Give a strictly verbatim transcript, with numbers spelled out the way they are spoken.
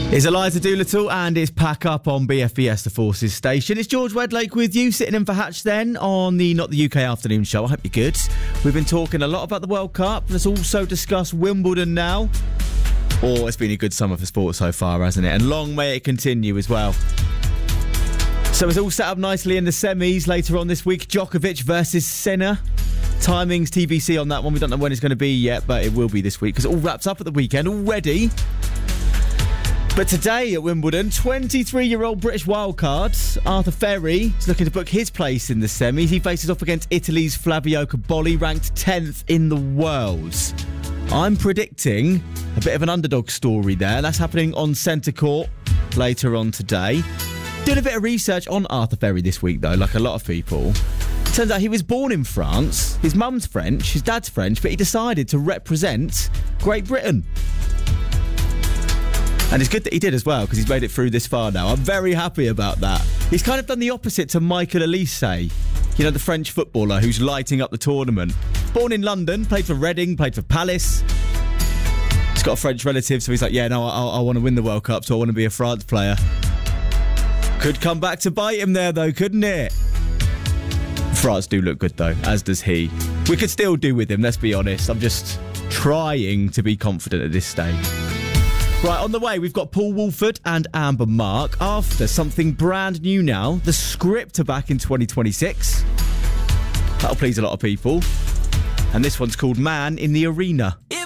It's Eliza Doolittle and it's Pack Up on B F B S, the Forces station. It's George Wedlake with you, sitting in for Hatch then on the Not the U K afternoon show. I hope you're good. We've been talking a lot about the World Cup. Let's also discuss Wimbledon now. Oh, it's been a good summer for sport so far, hasn't it? And long may it continue as well. So it's all set up nicely in the semis later on this week. Djokovic versus Sinner. Timings T B C on that one. We don't know when it's going to be yet, but it will be this week because it all wraps up at the weekend already. But today at Wimbledon, twenty-three-year-old British wildcard Arthur Ferry is looking to book his place in the semis. He faces off against Italy's Flavio Cobolli, ranked tenth in the world. I'm predicting a bit of an underdog story there. That's happening on centre court later on today. Doing a bit of research on Arthur Ferry this week, though, like a lot of people. Turns out he was born in France. His mum's French, his dad's French, but he decided to represent Great Britain. And it's good that he did as well, because he's made it through this far now. I'm very happy about that. He's kind of done the opposite to Michael Elise, you know, the French footballer who's lighting up the tournament. Born in London, played for Reading, played for Palace. He's got a French relative, so he's like, yeah, no, I, I want to win the World Cup, so I want to be a France player. Could come back to bite him there, though, couldn't it? France do look good, though, as does he. We could still do with him, let's be honest. I'm just trying to be confident at this stage. Right, on the way, we've got Paul Woolford and Amber Mark after something brand new now. The Script are back in twenty twenty-six. That'll please a lot of people. And this one's called Man in the Arena. If